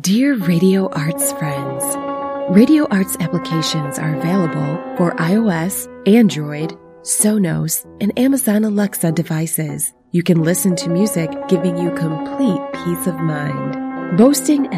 Dear Radio Arts friends, Radio Arts applications are available for iOS, Android, Sonos, and Amazon Alexa devices. You can listen to music giving you complete peace of mind. Boasting